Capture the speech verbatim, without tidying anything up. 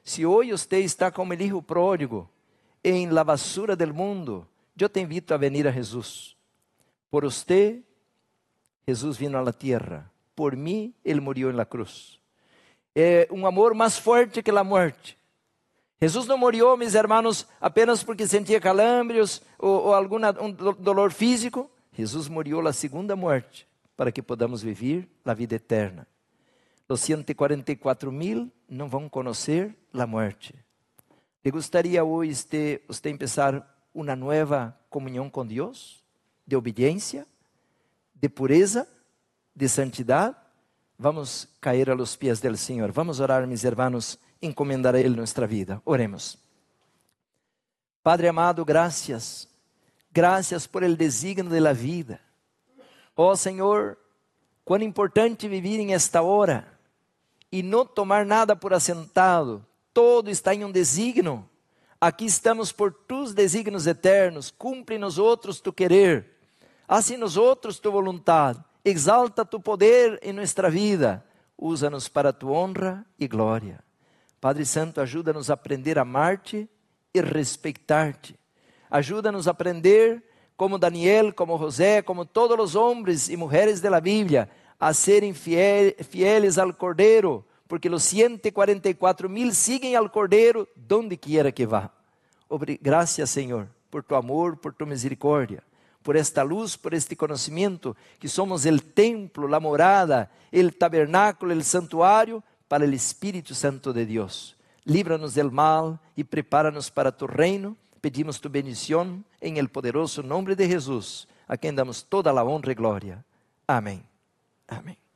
Se hoje você está como el hijo pródigo, em la basura del mundo, eu te invito a venir a Jesus. Por você, Jesus vino a la tierra. Por mim, Ele morreu em la cruz. É um amor mais forte que a morte. Jesus não morreu, meus irmãos, apenas porque sentia calambres ou, ou algum um dolor físico. Jesus morreu a segunda morte, para que podamos viver a vida eterna. Os cento e quarenta e quatro mil não vão conhecer a morte. ¿Le gustaría hoy usted, usted empezar una nueva comunión con Dios? De obediencia, de pureza, de santidad. Vamos caer a los pies del Señor. Vamos orar, mis hermanos, encomendar a Él nuestra vida. Oremos. Padre amado, gracias. Gracias por el designio de la vida. Oh Señor, cuán importante vivir en esta hora e não tomar nada por assentado. Todo está em um desígnio. Aqui estamos por tus desígnios eternos. Cumpre nos outros tu querer. Haz em nos outros tu voluntade. Exalta tu poder em nossa vida. Usa-nos para tu honra e glória. Padre Santo, ajuda-nos a aprender a amar-te e respeitar-te. Ajuda-nos a aprender, como Daniel, como José, como todos os homens e mulheres da Bíblia, a serem fiel, fieles ao Cordeiro, porque os cento e quarenta e quatro mil siguen al Cordeiro donde quiera que vá. Graças, Senhor, por tu amor, por tu misericórdia, por esta luz, por este conhecimento, que somos el templo, la morada, el tabernáculo, el santuário, para el Espírito Santo de Deus. Líbranos del mal e prepara-nos para tu reino. Pedimos tu bendição em el poderoso nome de Jesus, a quem damos toda a honra e glória. Amém. Amém.